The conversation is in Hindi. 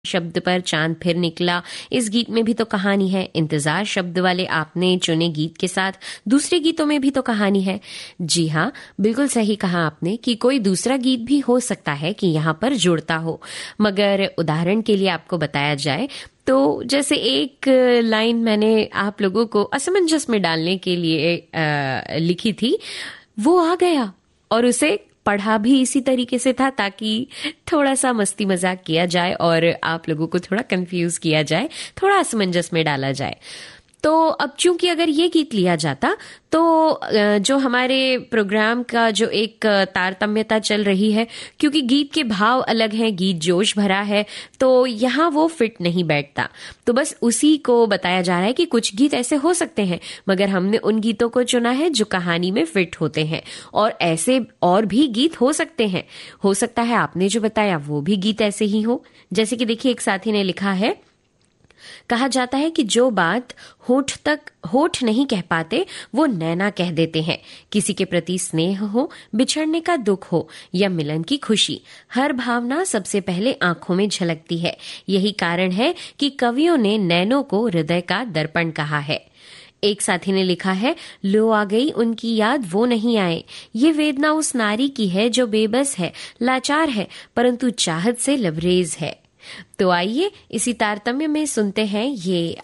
शब्द पर चांद फिर निकला, इस गीत में भी तो कहानी है। इंतजार शब्द वाले आपने चुने गीत के साथ दूसरे गीतों में भी तो कहानी है। जी हाँ, बिल्कुल सही कहा आपने कि कोई दूसरा गीत भी हो सकता है कि यहाँ पर जुड़ता हो, मगर उदाहरण के लिए आपको बताया जाए तो जैसे एक लाइन मैंने आप लोगों को असमंजस में डालने के लिए लिखी थी, वो आ गया, और उसे पढ़ा भी इसी तरीके से था ताकि थोड़ा सा मस्ती मजाक किया जाए और आप लोगों को थोड़ा कंफ्यूज किया जाए, थोड़ा असमंजस में डाला जाए। तो अब चूंकि अगर ये गीत लिया जाता तो जो हमारे प्रोग्राम का जो एक तारतम्यता चल रही है, क्योंकि गीत के भाव अलग हैं, गीत जोश भरा है, तो यहाँ वो फिट नहीं बैठता। तो बस उसी को बताया जा रहा है कि कुछ गीत ऐसे हो सकते हैं, मगर हमने उन गीतों को चुना है जो कहानी में फिट होते हैं, और ऐसे और भी गीत हो सकते हैं। हो सकता है आपने जो बताया वो भी गीत ऐसे ही हो। जैसे कि देखिए, एक साथी ने लिखा है, कहा जाता है कि जो बात होठ नहीं कह पाते वो नैना कह देते हैं। किसी के प्रति स्नेह हो, बिछड़ने का दुख हो या मिलन की खुशी, हर भावना सबसे पहले आंखों में झलकती है। यही कारण है कि कवियों ने नैनों को हृदय का दर्पण कहा है। एक साथी ने लिखा है, लो आ गई उनकी याद वो नहीं आए। ये वेदना उस नारी की है जो बेबस है, लाचार है, परंतु चाहत से लबरेज है। तो आइए इसी तारतम्य में सुनते हैं ये